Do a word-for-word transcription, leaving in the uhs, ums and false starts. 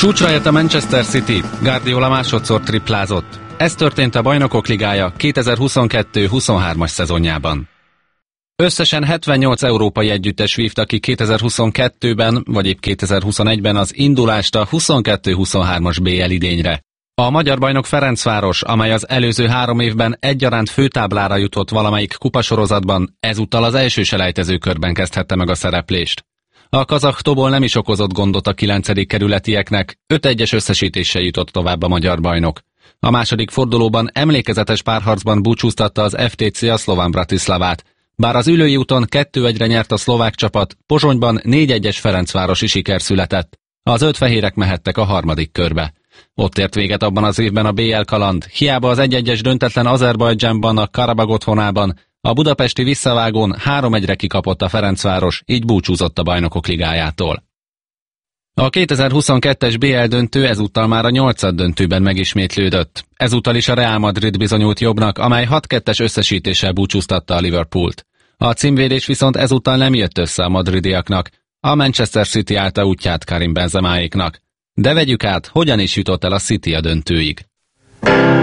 Csúcsra ért a Manchester City, Guardiola másodszor triplázott. Ez történt a Bajnokok Ligája kétezer-huszonkettő huszonhármas szezonjában. Összesen hetvennyolc európai együttes vívta ki kétezer-huszonkettőben, vagy épp kétezer-huszonegyben az indulást a huszonkettő huszonhármas bé el idényre. A magyar bajnok Ferencváros, amely az előző három évben egyaránt főtáblára jutott valamelyik kupasorozatban, ezúttal az első selejtezőkörben kezdhette meg a szereplést. A kazah Tobol nem is okozott gondot a kilencedik kerületieknek, öt egyes összesítéssel jutott tovább a magyar bajnok. A második fordulóban emlékezetes párharcban búcsúztatta az ef té cé a szlován Bratislavát, bár az ülői úton kettő egyre nyert a szlovák csapat, Pozsonyban négy egyes ferencvárosi siker született. A zöldfehérek mehettek a harmadik körbe. Ott ért véget abban az évben a bé el kaland, hiába az egy egyes döntetlen Azerbajdzsánban a Karabag otthonában, a budapesti visszavágón három egyre kikapott a Ferencváros, így búcsúzott a Bajnokok Ligájától. A kétezer-huszonkettes bé el döntő ezúttal már a nyolcad döntőben megismétlődött. Ezúttal is a Real Madrid bizonyult jobbnak, amely hat kettes összesítéssel búcsúztatta a Liverpoolt. A címvédés viszont ezúttal nem jött össze a madridiaknak, a Manchester City állta útját Karim Benzemáéknak. De vegyük át, hogyan is jutott el a City a döntőig.